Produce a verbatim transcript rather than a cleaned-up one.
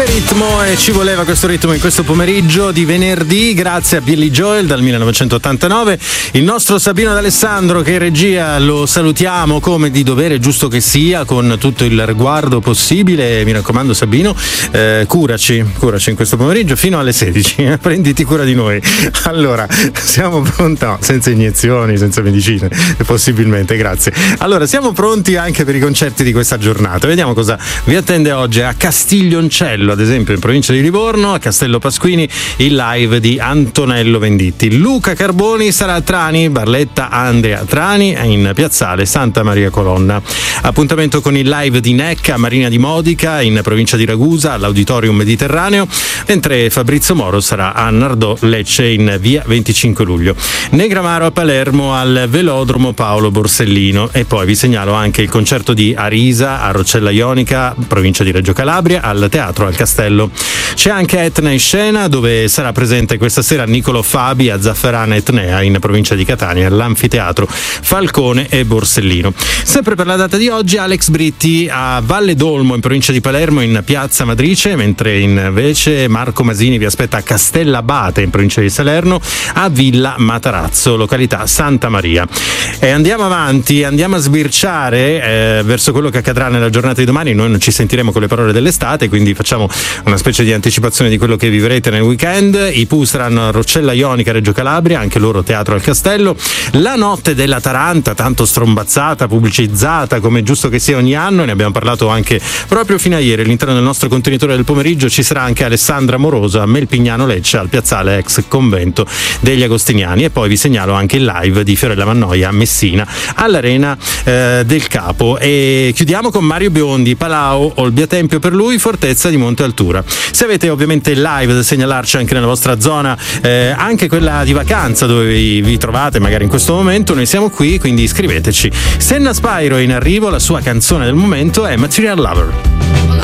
Che ritmo, e ci voleva questo ritmo in questo pomeriggio di venerdì, grazie a Billy Joel dal millenovecentottantanove. Il nostro Sabino D'Alessandro, che in regia lo salutiamo come di dovere, giusto che sia, con tutto il riguardo possibile. Mi raccomando Sabino, eh, curaci, curaci in questo pomeriggio fino alle sedici, eh, prenditi cura di noi. Allora, siamo pronti, no, senza iniezioni, senza medicine, possibilmente, grazie. Allora, siamo pronti anche per i concerti di questa giornata. Vediamo cosa vi attende oggi a Castiglioncello, ad esempio in provincia di Livorno, a Castello Pasquini il live di Antonello Venditti. Luca Carboni sarà a Trani, Barletta Andrea Trani in piazzale Santa Maria Colonna. Appuntamento con il live di Necca, Marina di Modica in provincia di Ragusa all'Auditorium Mediterraneo, mentre Fabrizio Moro sarà a Nardò Lecce in via venticinque luglio. Negramaro a Palermo al Velodromo Paolo Borsellino. E poi vi segnalo anche il concerto di Arisa a Roccella Ionica, provincia di Reggio Calabria, al Teatro al Castello. C'è anche Etna in scena, dove sarà presente questa sera Niccolò Fabi a Zafferana Etnea in provincia di Catania, all'Anfiteatro Falcone e Borsellino. Sempre per la data di oggi Alex Britti a Valle d'Olmo in provincia di Palermo in piazza Matrice, mentre invece Marco Masini vi aspetta a Castellabate in provincia di Salerno a Villa Matarazzo, località Santa Maria. E andiamo avanti, andiamo a sbirciare eh, verso quello che accadrà nella giornata di domani. Noi non ci sentiremo con le parole dell'estate, quindi facciamo una specie di anticipazione di quello che vivrete nel weekend. I Pooh saranno a Roccella Ionica, Reggio Calabria, anche loro Teatro al Castello. La notte della Taranta, tanto strombazzata, pubblicizzata come giusto che sia ogni anno, ne abbiamo parlato anche proprio fino a ieri all'interno del nostro contenitore del pomeriggio. Ci sarà anche Alessandra Morosa a Melpignano Lecce al piazzale ex convento degli Agostiniani. E poi vi segnalo anche il live di Fiorella Mannoia a Messina all'Arena eh, del Capo. E chiudiamo con Mario Biondi, Palau, Olbia Tempio per lui, Fortezza di Monte Altura. Se avete ovviamente il live da segnalarci anche nella vostra zona, eh, anche quella di vacanza dove vi, vi trovate magari in questo momento, noi siamo qui, quindi iscriveteci. Senna Spyro in arrivo, la sua canzone del momento è Material Lover.